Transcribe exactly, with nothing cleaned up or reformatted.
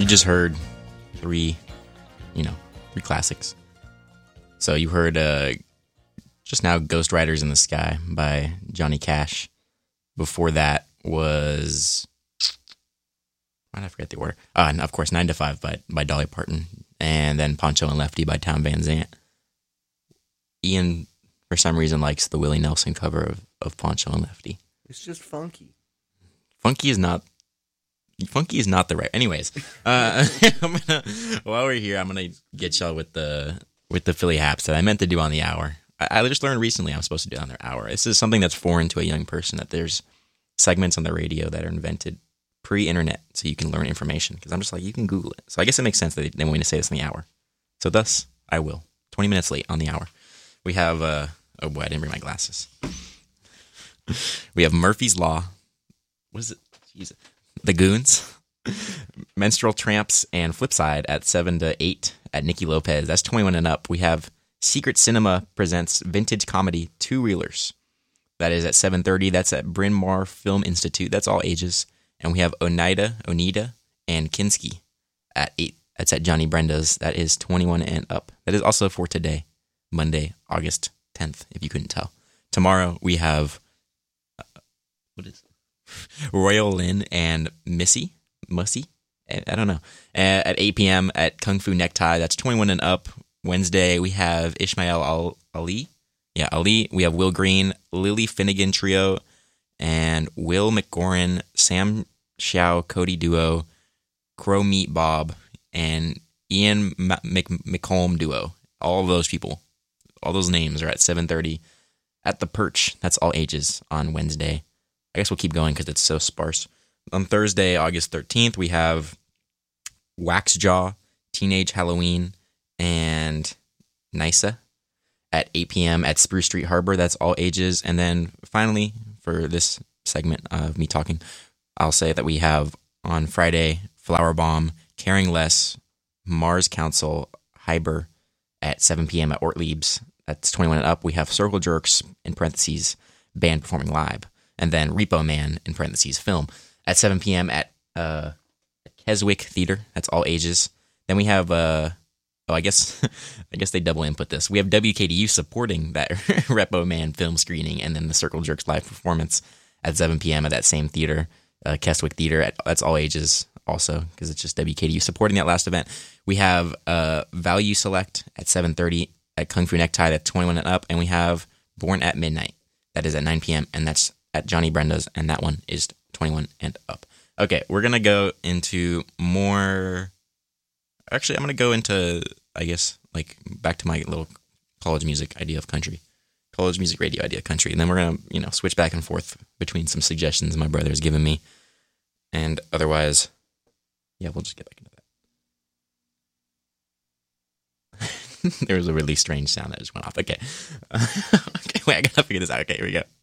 You just heard three, you know, three classics. So you heard uh, just now Ghost Riders in the Sky by Johnny Cash. Before that was, why did I forget the order? Uh, and of course, nine to five by, by Dolly Parton. And then Poncho and Lefty by Tom Van Zant. Ian, for some reason, likes the Willie Nelson cover of, of Poncho and Lefty. It's just funky. Funky is not... Funky is not the right... Anyways, uh, I'm gonna, while we're here, I'm going to get y'all with the with the Philly Haps that I meant to do on the hour. I, I just learned recently I'm supposed to do it on their hour. This is something that's foreign to a young person, that there's segments on the radio that are invented pre-internet so you can learn information. Because I'm just like, you can Google it. So I guess it makes sense that they, they want me to say this on the hour. So thus, I will. twenty minutes late on the hour. We have... Uh, oh boy, I didn't bring my glasses. We have Murphy's Law. What is it? Jesus. The Goons, Menstrual Tramps, and Flipside at seven to eight at Nikki Lopez. That's twenty-one and up. We have Secret Cinema presents Vintage Comedy Two Reelers. That is at seven thirty. That's at Bryn Mawr Film Institute. That's all ages. And we have Oneida, Oneida, and Kinski at eight. That's at Johnny Brenda's. That is twenty-one and up. That is also for today, Monday, August tenth, if you couldn't tell. Tomorrow we have, uh, what is it? Royal Lynn and Missy, Mussy, I don't know, at eight p.m. at Kung Fu Necktie. That's twenty-one and up. Wednesday, we have Ishmael Ali. Yeah, Ali. We have Will Green, Lily Finnegan Trio, and Will McGoran, Sam Xiao Cody Duo, Crow Meat Bob, and Ian M- Mc- McColm Duo. All of those people, all those names are at seven thirty at The Perch. That's all ages on Wednesday. I guess we'll keep going because it's so sparse. On Thursday, August thirteenth, we have Wax Jaw, Teenage Halloween, and Nisa at eight p.m. at Spruce Street Harbor. That's all ages. And then finally, for this segment of me talking, I'll say that we have on Friday, Flower Bomb, Caring Less, Mars Council, Hyber at seven p.m. at Ortlieb's. That's twenty-one and up. We have Circle Jerks, in parentheses, band performing live. And then Repo Man, in parentheses, film, at seven p.m. at uh, Keswick Theater. That's all ages. Then we have, uh, oh, I guess I guess they double input this. We have W K D U supporting that Repo Man film screening, and then the Circle Jerks live performance at seven p.m. at that same theater, uh, Keswick Theater. At, that's all ages also, because it's just W K D U supporting that last event. We have uh, Value Select at seven thirty at Kung Fu Necktie. That's twenty-one and up. And we have Born at Midnight. That is at nine p.m. and that's at Johnny Brenda's, and that one is twenty-one and up. Okay, we're going to go into more... Actually, I'm going to go into, I guess, like, back to my little college music idea of country. College music radio idea of country. And then we're going to, you know, switch back and forth between some suggestions my brother has given me. And otherwise, yeah, we'll just get back into that. There was a really strange sound that just went off. Okay. Okay, wait, I got to figure this out. Okay, here we go.